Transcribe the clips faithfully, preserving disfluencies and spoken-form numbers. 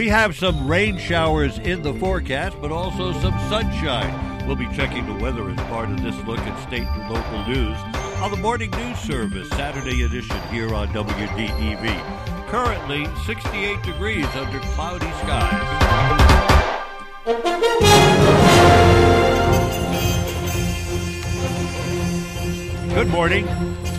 We have some rain showers in the forecast, but also some sunshine. We'll be checking the weather as part of this look at state and local news on the Morning News Service, Saturday edition here on W D E V. Currently sixty-eight degrees under cloudy skies. Good morning.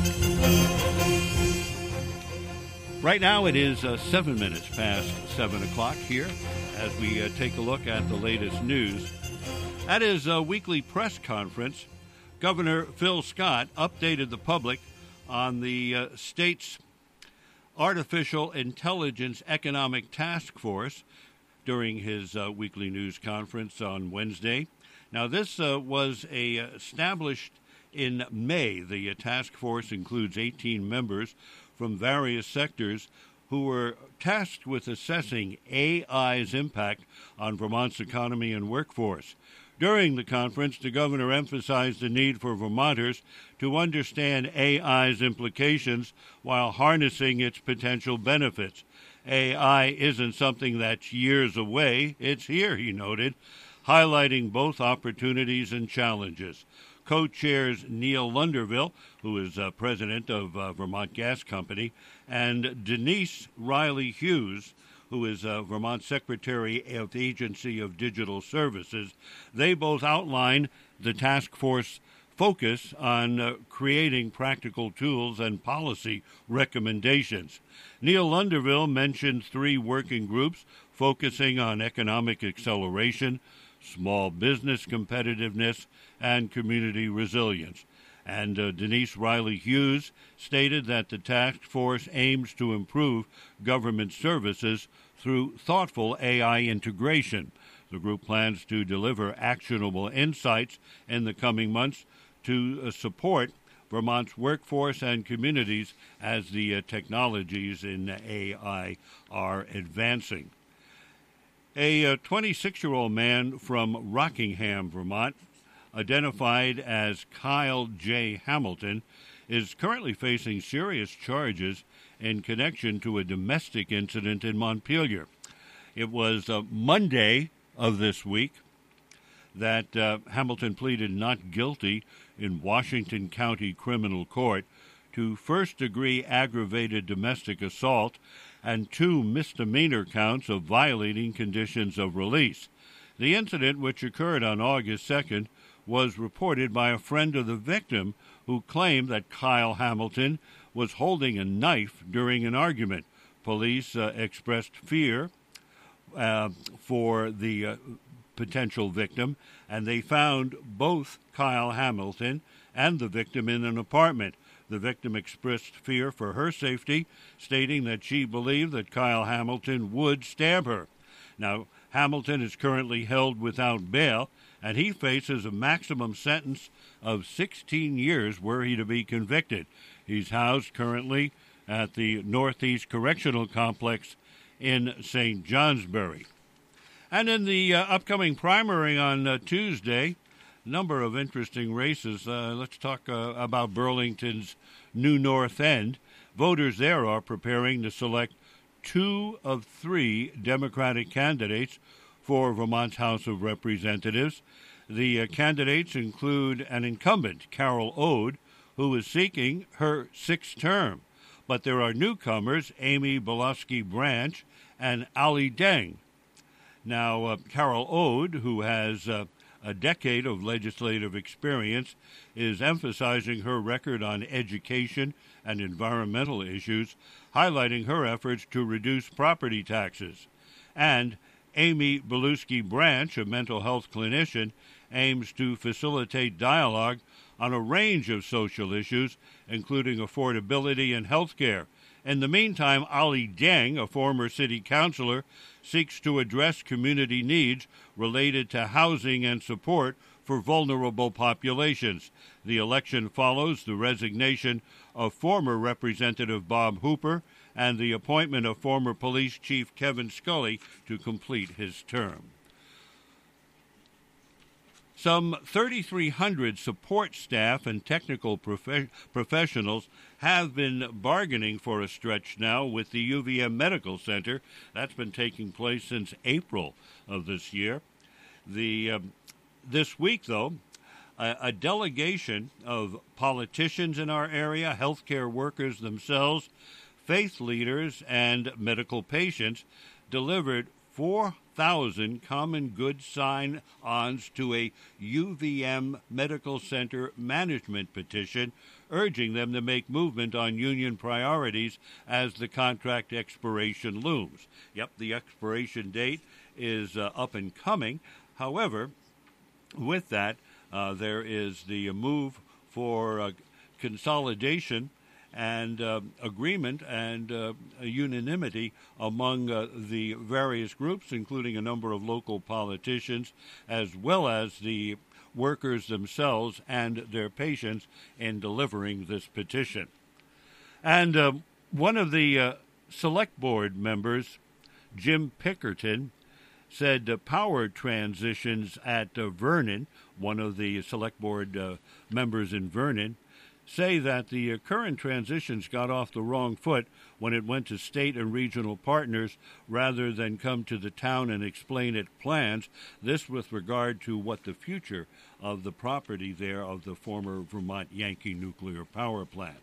Right now it is uh, seven minutes past seven o'clock here as we uh, take a look at the latest news. At his uh, weekly press conference, Governor Phil Scott updated the public on the uh, state's Artificial Intelligence Economic Task Force during his uh, weekly news conference on Wednesday. Now, this uh, was a, uh, established in May. The uh, task force includes eighteen members from various sectors who were tasked with assessing A I's impact on Vermont's economy and workforce. During the conference, the governor emphasized the need for Vermonters to understand A I's implications while harnessing its potential benefits. A I isn't something that's years away, it's here, he noted, highlighting both opportunities and challenges. Co-chairs Neil Lunderville, who is uh, president of uh, Vermont Gas Company, and Denise Riley Hughes, who is uh, Vermont Secretary of the Agency of Digital Services. They both outline the task force focus on uh, creating practical tools and policy recommendations. Neil Lunderville mentioned three working groups focusing on economic acceleration, small business competitiveness, and community resilience. And uh, Denise Riley Hughes stated that the task force aims to improve government services through thoughtful A I integration. The group plans to deliver actionable insights in the coming months to uh, support Vermont's workforce and communities as the uh, technologies in A I are advancing. A twenty-six-year-old man from Rockingham, Vermont, identified as Kyle J. Hamilton, is currently facing serious charges in connection to a domestic incident in Montpelier. It was uh, Monday of this week that uh, Hamilton pleaded not guilty in Washington County Criminal Court to first-degree aggravated domestic assault and two misdemeanor counts of violating conditions of release. The incident, which occurred on August second, was reported by a friend of the victim who claimed that Kyle Hamilton was holding a knife during an argument. Police uh, expressed fear uh, for the uh, potential victim, and they found both Kyle Hamilton and the victim in an apartment. The victim expressed fear for her safety, stating that she believed that Kyle Hamilton would stab her. Now, Hamilton is currently held without bail, and he faces a maximum sentence of sixteen years were he to be convicted. He's housed currently at the Northeast Correctional Complex in Saint Johnsbury. And in the uh, upcoming primary on uh, Tuesday, number of interesting races. Uh, let's talk uh, about Burlington's New North End. Voters there are preparing to select two of three Democratic candidates for Vermont's House of Representatives. The uh, candidates include an incumbent, Carol Ode, who is seeking her sixth term. But there are newcomers, Amy Bolosky Branch and Ali Deng. Now, uh, Carol Ode, who has uh, a decade of legislative experience, is emphasizing her record on education and environmental issues, highlighting her efforts to reduce property taxes. And Amy Bolosky Branch, a mental health clinician, aims to facilitate dialogue on a range of social issues, including affordability and health care. In the meantime, Ali Deng, a former city councilor, seeks to address community needs related to housing and support for vulnerable populations. The election follows the resignation of former Representative Bob Hooper and the appointment of former Police Chief Kevin Scully to complete his term. Some thirty-three hundred support staff and technical prof- professionals have been bargaining for a stretch now with the U V M Medical Center. That's been taking place since April of this year. The um, this week, though, a, a delegation of politicians in our area, healthcare workers themselves, faith leaders, and medical patients delivered four thousand common good sign-ons to a U V M Medical Center management petition, urging them to make movement on union priorities as the contract expiration looms. Yep, the expiration date is uh, up and coming. However, with that, uh, there is the move for uh, consolidation and uh, agreement and uh, unanimity among uh, the various groups, including a number of local politicians, as well as the workers themselves and their patients in delivering this petition. And uh, one of the uh, select board members, Jim Pickerton, said uh, power transitions at uh, Vernon, one of the select board uh, members in Vernon, say that the uh, current transitions got off the wrong foot when it went to state and regional partners rather than come to the town and explain its plans, this with regard to what the future of the property there of the former Vermont Yankee nuclear power plant.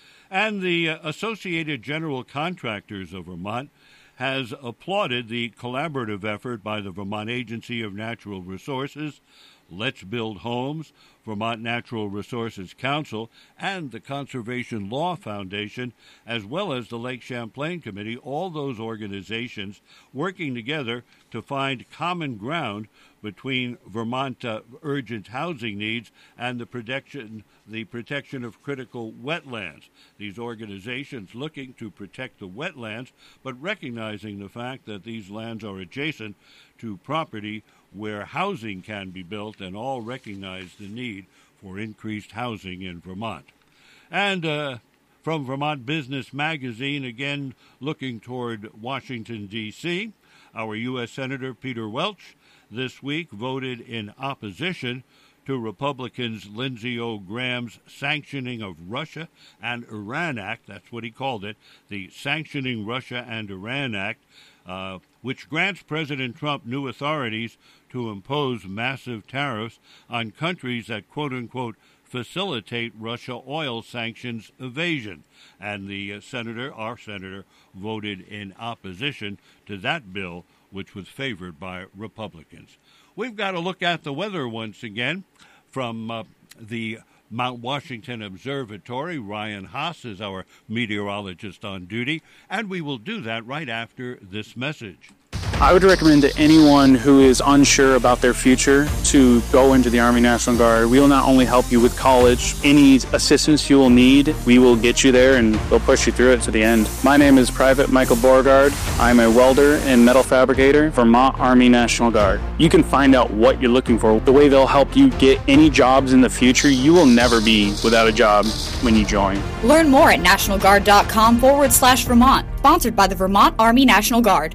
And the uh, Associated General Contractors of Vermont has applauded the collaborative effort by the Vermont Agency of Natural Resources, Let's Build Homes, Vermont Natural Resources Council, and the Conservation Law Foundation, as well as the Lake Champlain Committee, all those organizations working together to find common ground between Vermont uh, urgent housing needs and the protection the protection of critical wetlands. These organizations looking to protect the wetlands, but recognizing the fact that these lands are adjacent to property where housing can be built, and all recognize the need for increased housing in Vermont. And uh, from Vermont Business Magazine, again looking toward Washington, D C, our U S Senator Peter Welch this week voted in opposition to Republicans Lindsey O. Graham's sanctioning of Russia and Iran Act. That's what he called it, the Sanctioning Russia and Iran Act, uh, which grants President Trump new authorities to impose massive tariffs on countries that, quote-unquote, facilitate Russia oil sanctions evasion. And the uh, senator, our senator, voted in opposition to that bill, which was favored by Republicans. We've got to look at the weather once again from uh, the Mount Washington Observatory. Ryan Haas is our meteorologist on duty, and we will do that right after this message. I would recommend to anyone who is unsure about their future to go into the Army National Guard. We will not only help you with college, any assistance you will need, we will get you there and we'll push you through it to the end. My name is Private Michael Beauregard. I'm a welder and metal fabricator, Vermont Army National Guard. You can find out what you're looking for, the way they'll help you get any jobs in the future. You will never be without a job when you join. Learn more at nationalguard.com forward slash Vermont. Sponsored by the Vermont Army National Guard.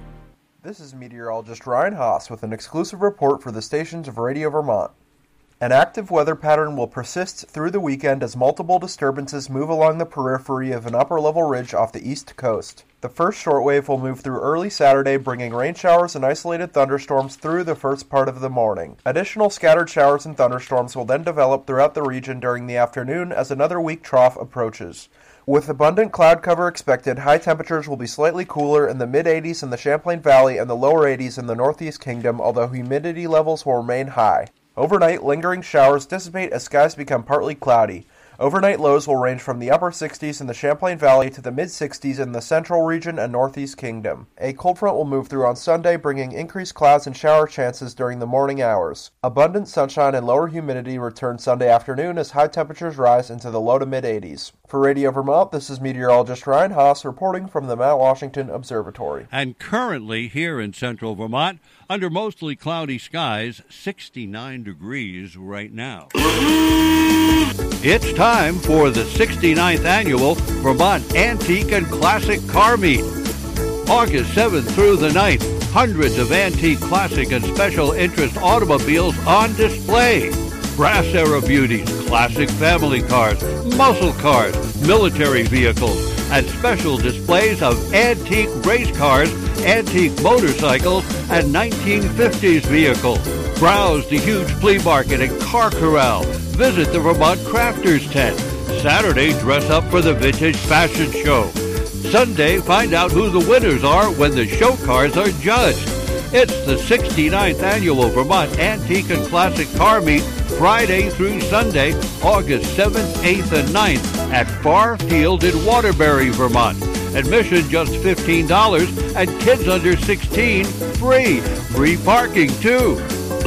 This is meteorologist Ryan Haas with an exclusive report for the stations of Radio Vermont. An active weather pattern will persist through the weekend as multiple disturbances move along the periphery of an upper-level ridge off the east coast. The first shortwave will move through early Saturday, bringing rain showers and isolated thunderstorms through the first part of the morning. Additional scattered showers and thunderstorms will then develop throughout the region during the afternoon as another weak trough approaches. With abundant cloud cover expected, high temperatures will be slightly cooler in the mid-eighties in the Champlain Valley and the lower eighties in the Northeast Kingdom, although humidity levels will remain high. Overnight, lingering showers dissipate as skies become partly cloudy. Overnight lows will range from the upper sixties in the Champlain Valley to the mid-sixties in the central region and Northeast Kingdom. A cold front will move through on Sunday, bringing increased clouds and shower chances during the morning hours. Abundant sunshine and lower humidity return Sunday afternoon as high temperatures rise into the low to mid-eighties. For Radio Vermont, this is meteorologist Ryan Haas reporting from the Mount Washington Observatory. And currently here in central Vermont, under mostly cloudy skies, sixty-nine degrees right now. It's time for the sixty-ninth Annual Vermont Antique and Classic Car Meet. August seventh through the ninth, hundreds of antique, classic, and special interest automobiles on display. brass era beauties, classic family cars, muscle cars, military vehicles, and special displays of antique race cars, antique motorcycles, and nineteen fifties vehicles. Browse the huge flea market and car corral. Visit the Vermont Crafters Tent. Saturday, dress up for the Vintage Fashion Show. Sunday, find out who the winners are when the show cars are judged. It's the sixty-ninth Annual Vermont Antique and Classic Car Meet, Friday through Sunday, August seventh, eighth, and ninth at Far Field in Waterbury, Vermont. Admission just fifteen dollars and kids under sixteen free. Free parking, too.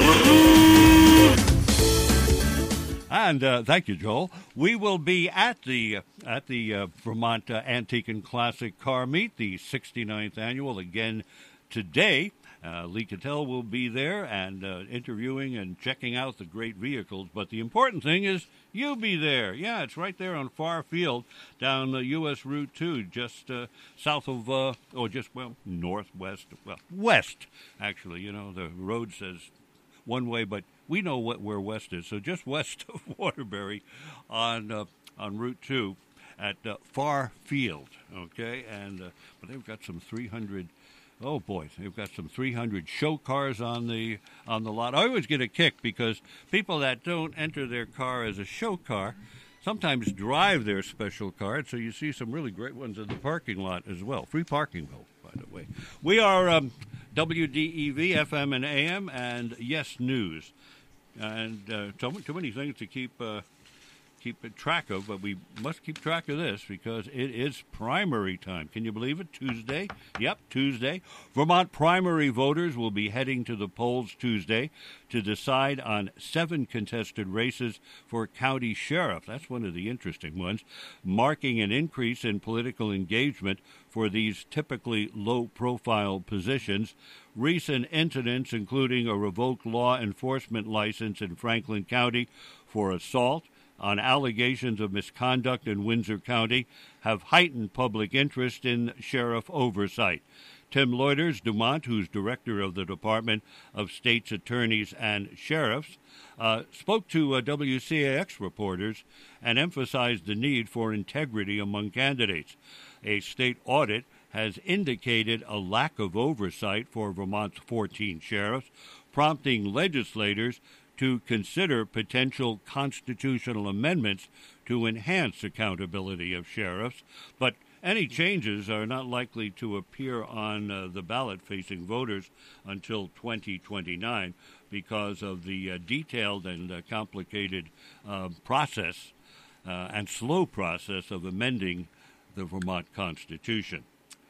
And uh, thank you, Joel. We will be at the at the uh, Vermont uh, Antique and Classic Car Meet, the sixty-ninth Annual, again today. Uh, Lee Cattell will be there and uh, interviewing and checking out the great vehicles. But the important thing is you be there. Yeah, it's right there on Far Field down uh, U S Route two, just uh, south of, uh, or just, well, northwest, well, west, actually. You know, the road says one way, but we know what where west is. So just west of Waterbury on uh, on Route two at uh, Far Field, okay? And uh, but they've got some three hundred. Oh boy, they've got some three hundred show cars on the on the lot. I always get a kick because people that don't enter their car as a show car sometimes drive their special car. So you see some really great ones in the parking lot as well. Free parking, though, by the way. We are um, W D E V, F M and A M, and Yes News. And uh, too, too many things to keep uh, keep track of, but we must keep track of this because it is primary time. Can you believe it? Tuesday? Yep, Tuesday. Vermont primary voters will be heading to the polls Tuesday to decide on seven contested races for county sheriff. That's one of the interesting ones, marking an increase in political engagement for these typically low-profile positions. Recent incidents, including a revoked law enforcement license in Franklin County for assault, on allegations of misconduct in Windsor County, have heightened public interest in sheriff oversight. Tim Loiters Dumont, who's director of the Department of State's Attorneys and Sheriffs, uh, spoke to uh, W C A X reporters and emphasized the need for integrity among candidates. A state audit has indicated a lack of oversight for Vermont's fourteen sheriffs, prompting legislators to consider potential constitutional amendments to enhance accountability of sheriffs, but any changes are not likely to appear on uh, the ballot facing voters until twenty twenty-nine because of the uh, detailed and uh, complicated uh, process uh, and slow process of amending the Vermont Constitution.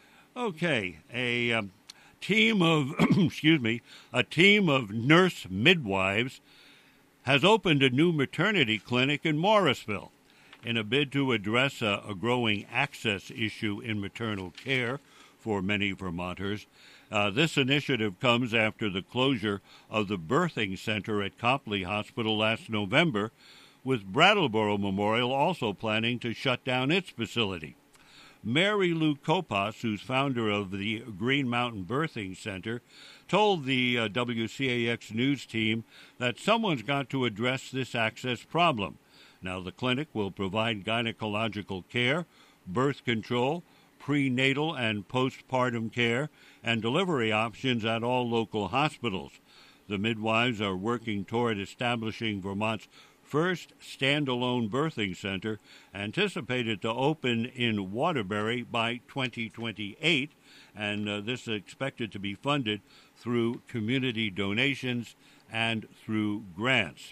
Okay, a um, team of, excuse me, a team of nurse midwives has opened a new maternity clinic in Morrisville in a bid to address a, a growing access issue in maternal care for many Vermonters. Uh, this initiative comes after the closure of the birthing center at Copley Hospital last November, with Brattleboro Memorial also planning to shut down its facility. Mary Lou Copas, who's founder of the Green Mountain Birthing Center, told the uh, W C A X news team that someone's got to address this access problem. Now, the clinic will provide gynecological care, birth control, prenatal and postpartum care, and delivery options at all local hospitals. The midwives are working toward establishing Vermont's first standalone birthing center, anticipated to open in Waterbury by twenty twenty-eight, and uh, this is expected to be funded through community donations and through grants.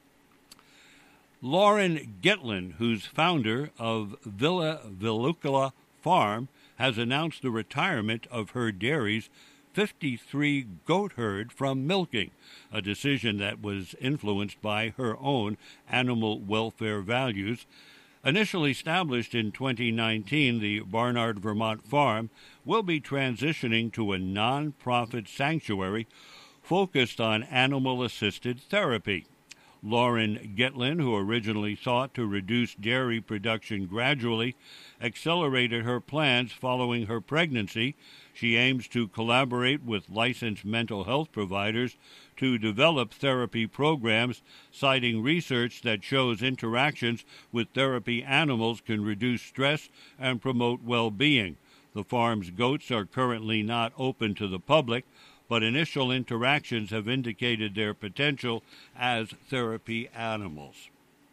Lauren Gitlin, who's founder of Villa Villucula Farm, has announced the retirement of her dairy's fifty-three goat herd from milking, a decision that was influenced by her own animal welfare values. Initially established in twenty nineteen, the Barnard Vermont Farm will be transitioning to a non-profit sanctuary focused on animal-assisted therapy. Lauren Getlin, who originally sought to reduce dairy production gradually, accelerated her plans following her pregnancy. She aims to collaborate with licensed mental health providers to develop therapy programs, citing research that shows interactions with therapy animals can reduce stress and promote well-being. The farm's goats are currently not open to the public, but initial interactions have indicated their potential as therapy animals.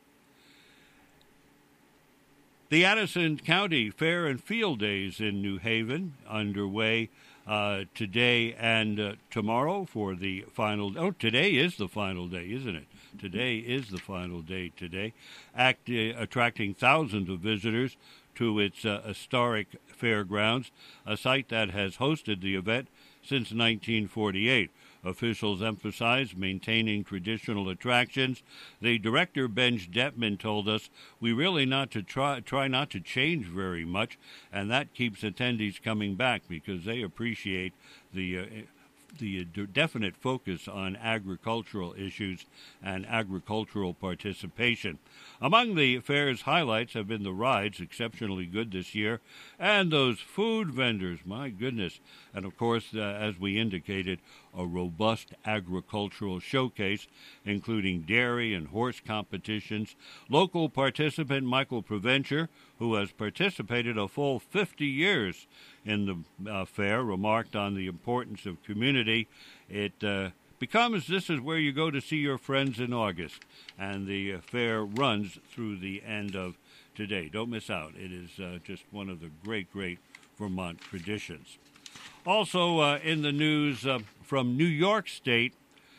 The Addison County Fair and Field Days in New Haven underway uh, today and uh, tomorrow for the final. Oh, today is the final day, isn't it? Today is the final day today, Act, uh, attracting thousands of visitors to its uh, historic fairgrounds, a site that has hosted the event since nineteen forty-eight. Officials emphasize maintaining traditional attractions. The director, Benj Detman, told us, we really not to try try not to change very much, and that keeps attendees coming back because they appreciate the uh, the definite focus on agricultural issues and agricultural participation. Among the fair's highlights have been the rides, exceptionally good this year, and those food vendors, my goodness. And, of course, uh, as we indicated, a robust agricultural showcase, including dairy and horse competitions. Local participant Michael Provencher, who has participated a full fifty years in the uh, fair, remarked on the importance of community. It uh, becomes, this is where you go to see your friends in August, and the uh, fair runs through the end of today. Don't miss out. It is uh, just one of the great, great Vermont traditions. Also uh, in the news uh, from New York State,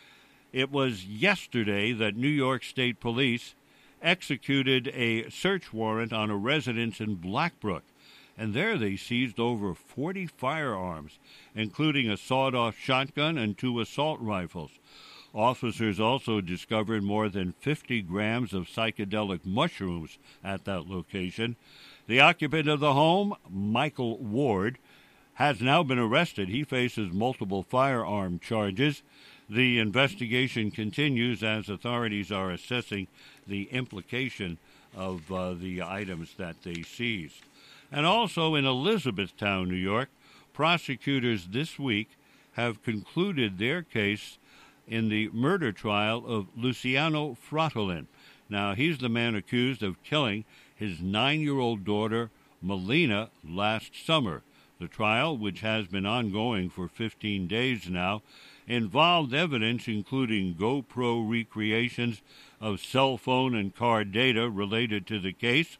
it was yesterday that New York State Police executed a search warrant on a residence in Blackbrook. And there they seized over forty firearms, including a sawed-off shotgun and two assault rifles. Officers also discovered more than fifty grams of psychedelic mushrooms at that location. The occupant of the home, Michael Ward, has now been arrested. He faces multiple firearm charges. The investigation continues as authorities are assessing the implication of uh, the items that they seized. And also in Elizabethtown, New York, prosecutors this week have concluded their case in the murder trial of Luciano Fratolin. Now, he's the man accused of killing his nine-year-old daughter, Melina, last summer. The trial, which has been ongoing for fifteen days now, involved evidence including GoPro recreations of cell phone and car data related to the case.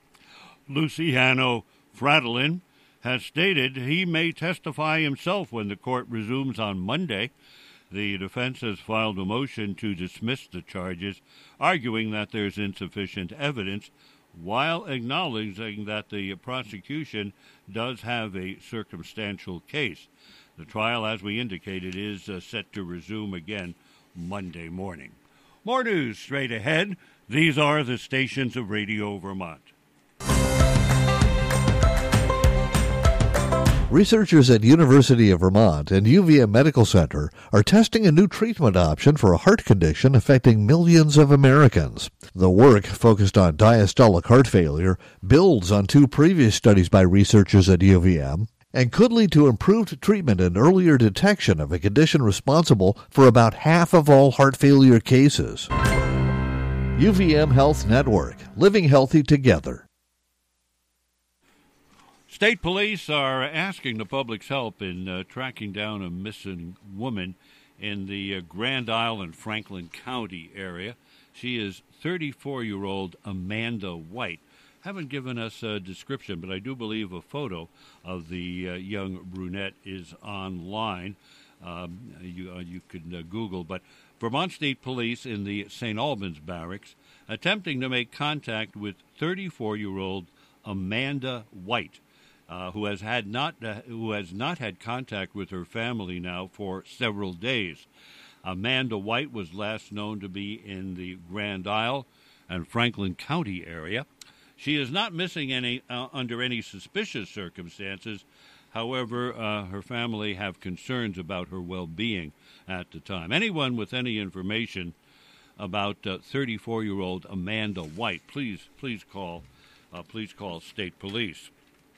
Luciano Fratolin has stated he may testify himself when the court resumes on Monday. The defense has filed a motion to dismiss the charges, arguing that there's insufficient evidence, while acknowledging that the prosecution does have a circumstantial case. The trial, as we indicated, is uh, set to resume again Monday morning. More news straight ahead. These are the stations of Radio Vermont. Researchers at University of Vermont and U V M Medical Center are testing a new treatment option for a heart condition affecting millions of Americans. The work, focused on diastolic heart failure, builds on two previous studies by researchers at U V M and could lead to improved treatment and earlier detection of a condition responsible for about half of all heart failure cases. U V M Health Network, living healthy together. State police are asking the public's help in uh, tracking down a missing woman in the uh, Grand Isle and Franklin County area. She is thirty-four-year-old Amanda White. Haven't given us a description, but I do believe a photo of the uh, young brunette is online. Um, you, uh, you can uh, Google, but Vermont State Police in the Saint Albans Barracks attempting to make contact with thirty-four-year-old Amanda White. Uh, who has had not uh, who has not had contact with her family now for several days. Amanda White was last known to be in the Grand Isle and Franklin County area. She is not missing any uh, under any suspicious circumstances. However, uh, her family have concerns about her well-being at the time. Anyone with any information about uh, thirty-four-year-old Amanda White. Please, please call, uh, please call state police.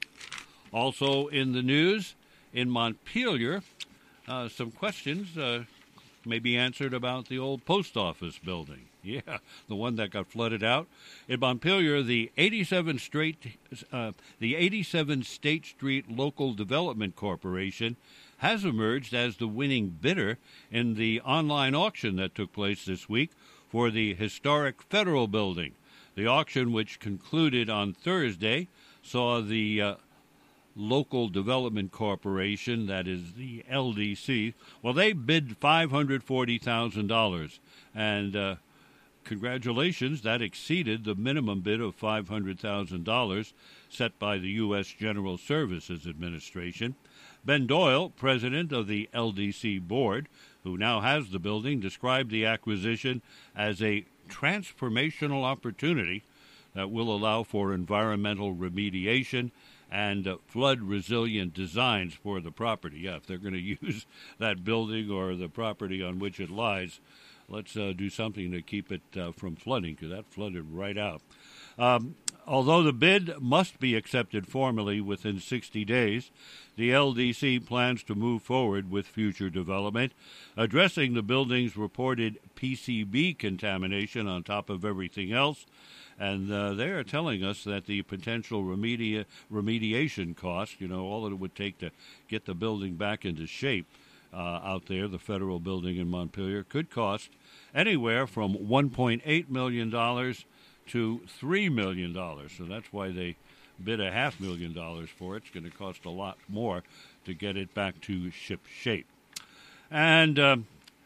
Also in the news, in Montpelier, uh, some questions uh, may be answered about the old post office building. Yeah, the one that got flooded out. In Montpelier, the eighty-seven Straight, uh, the eighty-seven State Street Local Development Corporation has emerged as the winning bidder in the online auction that took place this week for the historic Federal Building. The auction, which concluded on Thursday, saw the uh, Local Development Corporation, that is the L D C, well, they bid five hundred forty thousand dollars, and uh, congratulations, that exceeded the minimum bid of five hundred thousand dollars set by the U S General Services Administration. Ben Doyle, president of the L D C board, who now has the building, described the acquisition as a transformational opportunity that will allow for environmental remediation and uh, flood-resilient designs for the property. Yeah, if they're going to use that building or the property on which it lies, let's uh, do something to keep it uh, from flooding, because that flooded right out. Um, although the bid must be accepted formally within sixty days, the L D C plans to move forward with future development, addressing the building's reported P C B contamination on top of everything else. And uh, they are telling us that the potential remedi- remediation cost, you know, all that it would take to get the building back into shape uh, out there, the federal building in Montpelier, could cost anywhere from one point eight million dollars to three million dollars. So that's why they bid a half million dollars for it. It's going to cost a lot more to get it back to ship shape. And um,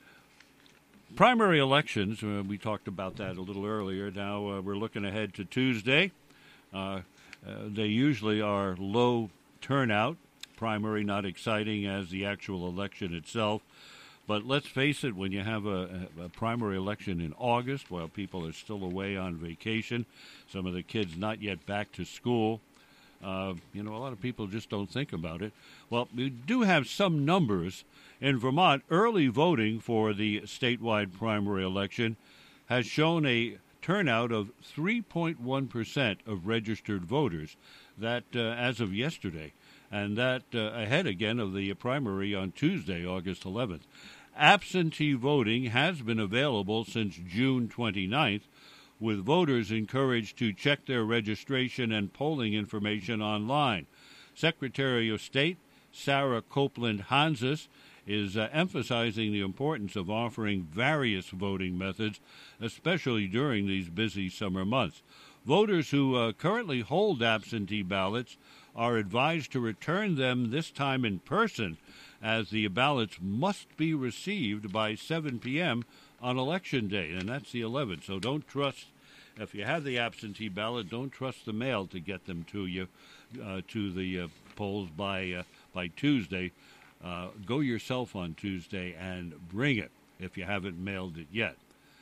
primary elections, uh, we talked about that a little earlier. Now uh, we're looking ahead to Tuesday. Uh, uh, they usually are low turnout, primary not exciting as the actual election itself. But let's face it, when you have a, a primary election in August, while people are still away on vacation, some of the kids not yet back to school, uh, you know, a lot of people just don't think about it. Well, we do have some numbers. In Vermont, early voting for the statewide primary election has shown a turnout of three point one percent of registered voters, that uh, as of yesterday, and that uh, ahead again of the primary on Tuesday, August eleventh. Absentee voting has been available since June twenty-ninth, with voters encouraged to check their registration and polling information online. Secretary of State Sarah Copeland-Hanses is uh, emphasizing the importance of offering various voting methods, especially during these busy summer months. Voters who uh, currently hold absentee ballots are advised to return them this time in person, as the ballots must be received by seven p.m. on Election Day, and that's the eleventh. So don't trust, if you have the absentee ballot, don't trust the mail to get them to you, uh, to the uh, polls by uh, by Tuesday. Uh, go yourself on Tuesday and bring it if you haven't mailed it yet.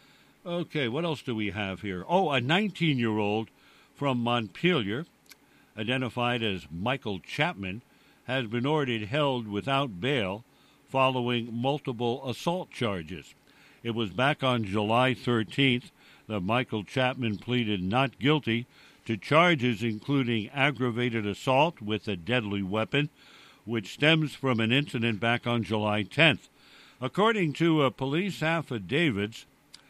Okay, what else do we have here? Oh, a nineteen-year-old from Montpelier, identified as Michael Chapman, has been ordered held without bail following multiple assault charges. It was back on July thirteenth that Michael Chapman pleaded not guilty to charges including aggravated assault with a deadly weapon, which stems from an incident back on July tenth. According to uh, police affidavits,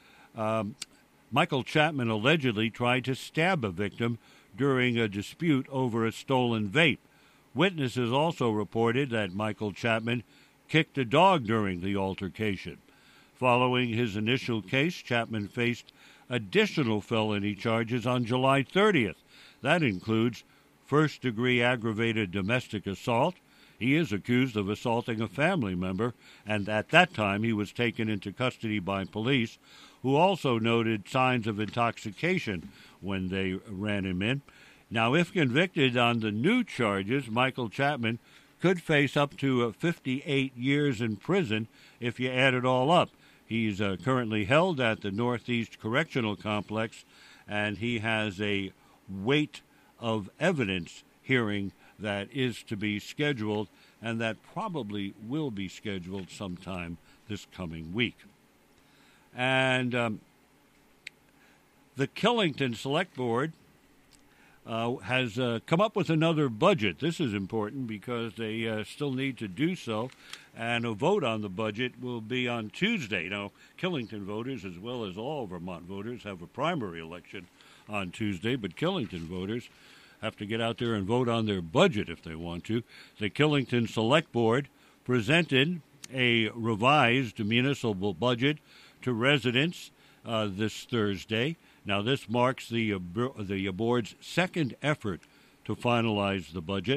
um, Michael Chapman allegedly tried to stab a victim during a dispute over a stolen vape. Witnesses also reported that Michael Chapman kicked a dog during the altercation. Following his initial case, Chapman faced additional felony charges on July thirtieth. That includes first-degree aggravated domestic assault. He is accused of assaulting a family member, and at that time he was taken into custody by police, who also noted signs of intoxication when they ran him in. Now, if convicted on the new charges, Michael Chapman could face up to uh, fifty-eight years in prison if you add it all up. He's uh, currently held at the Northeast Correctional Complex, and he has a weight of evidence hearing that is to be scheduled, and that probably will be scheduled sometime this coming week. And um, The Killington Select Board uh, has uh, come up with another budget. This is important because they uh, still need to do so, and a vote on the budget will be on Tuesday. Now, Killington voters, as well as all Vermont voters, have a primary election on Tuesday, but Killington voters have to get out there and vote on their budget if they want to. The Killington Select Board presented a revised municipal budget to residents uh, this Thursday. Now, this marks the, uh, the board's second effort to finalize the budget,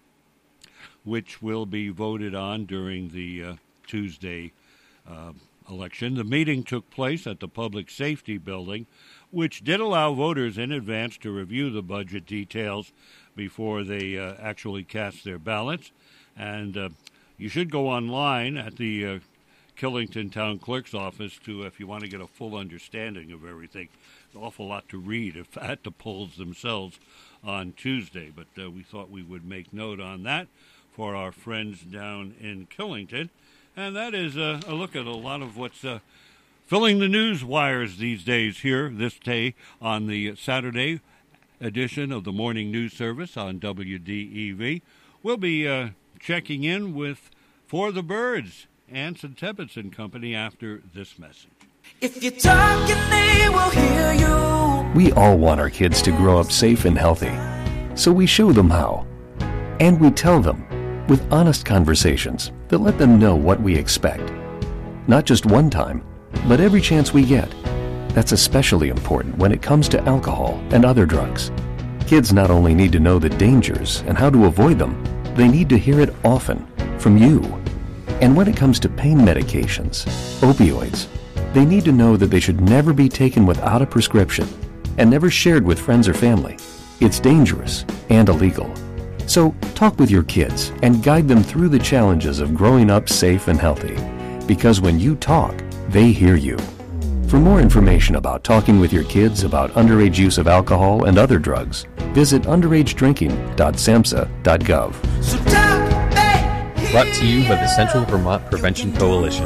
which will be voted on during the uh, Tuesday uh, election. The meeting took place at the Public Safety Building, which did allow voters in advance to review the budget details before they uh, actually cast their ballots. And uh, you should go online at the uh, Killington Town Clerk's office to, if you want to get a full understanding of everything. It's an awful lot to read if at the polls themselves on Tuesday, but uh, we thought we would make note on that for our friends down in Killington. And that is uh, a look at a lot of what's uh, filling the news wires these days here this day on the Saturday edition of the Morning News Service on W D E V. We'll be uh, checking in with For the Birds, Anson Tebbets and Company, after this message. If you're talking, they will hear you. We all want our kids to grow up safe and healthy, so we show them how. And we tell them with honest conversations that let them know what we expect. Not just one time, but every chance we get. That's especially important when it comes to alcohol and other drugs. Kids not only need to know the dangers and how to avoid them, they need to hear it often from you. And when it comes to pain medications, opioids, they need to know that they should never be taken without a prescription and never shared with friends or family. It's dangerous and illegal. So talk with your kids and guide them through the challenges of growing up safe and healthy. Because when you talk, they hear you. For more information about talking with your kids about underage use of alcohol and other drugs, visit underage drinking dot samhsa dot gov. So talk, they hear Brought to you by the Central Vermont Prevention Coalition.